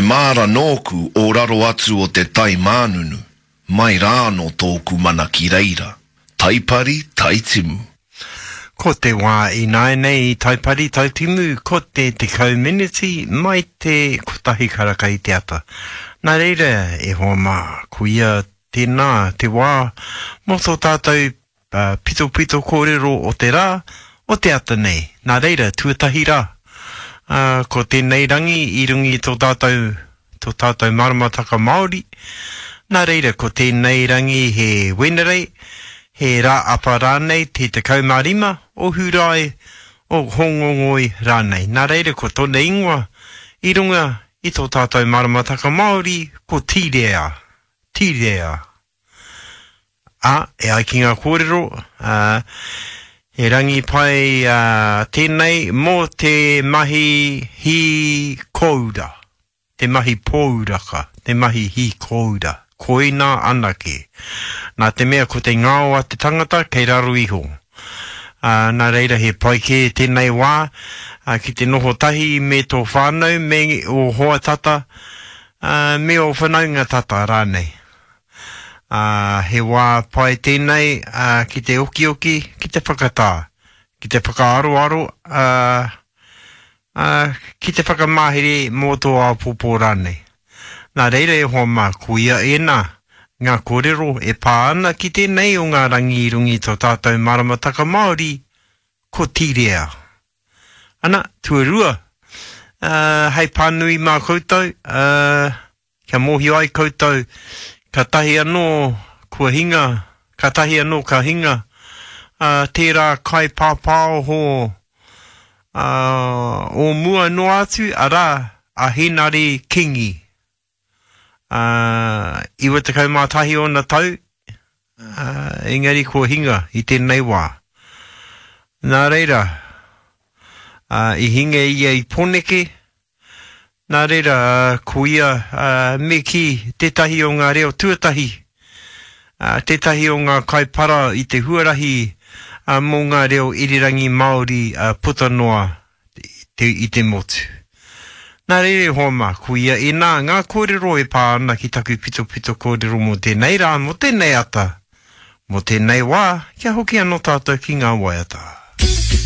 māra nōku o raro atu o te tai mānunu, mai rā no tōku mana ki reira, taipari taitimu. Ko te wā I nai nei taipari taitimu, ko te community, mai te kotahi karaka I te ata. Nā reira e hoa mā, kuia tēnā, te wā, mo tō tātou pito kōrero o te rā, o te ata nei. Nā reira, tuatahi rā. Ko tēnei rangi I rungi tō tātou maramataka Māori. Nā reira, ko tēnei rangi he wenerei, he rā apa rānei te kaumārima o hurai o hongongoi rānei. Nā reira, ko tōna ingoa I runga I tō tātou maramataka Māori, ko tīrea. E ai ki ngā kōrero, he rangi pai tēnei mō te mahi hi koura, te mahi pōuraka, te mahi hi koura, koina anake. Nā te mea ko te ngāo a te tangata kei raru iho. Nā reira he pai ke tēnei wā, ki te noho tahi me tō whānau, me o hoa tata, me o whanaunga tata rānei. He wā pai tēnei ki te oki, ki te whakatā, ki te whakaaro, ki te whakamāhere mō tō āpopo rānei. Nā reira e hoa mā, kuia e nā, ngā kōrero e pāana ki tēnei o ngā rangi I rungi tō tātou maramataka Māori, ko tīrea. Ana, tuarua, hei pānui mā koutou, kia mohi ai koutou, ka tahi anō kua hinga, ka tahi anō ka hinga, tērā kai pāpāo ho, o mua no atu, arā, a hinari kingi. Iwa te kaumātahi o na tau, engari kua hinga I tēnei wā. Nā reira, I hinga ia I poneke, nā reira, kuia me ki tētahi o ngā reo tuatahi, tētahi o ngā kaipara I te huarahi mō ngā reo irirangi Māori puta noa I te motu. Nā reira hoa mā, kuia e nā ngā kōrero e pāana ki taku pito kōrero mō tēnei rā, mō tēnei ata, mō tēnei wā, kia hoki anō tātou ki ngā waiata.